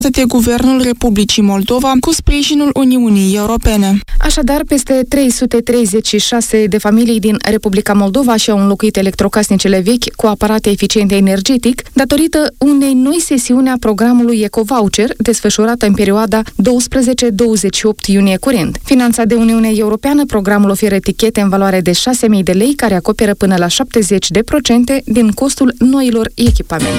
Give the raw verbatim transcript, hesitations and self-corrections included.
de Guvernul Republicii Moldova cu sprijinul Uniunii Europene. Așadar, peste trei sute treizeci și șase de familii din Republica Moldova și-au înlocuit electrocasnicele vechi cu aparate eficiente energetic, datorită unei noi sesiuni a programului Ecovoucher, desfășurată în perioada douăsprezece douăzeci și opt iunie curent. Finanțat de Uniunea Europeană, programul oferă etichete în valoare de șase mii de lei, care acoperă până la șaptezeci la sută din costul noilor echipamente.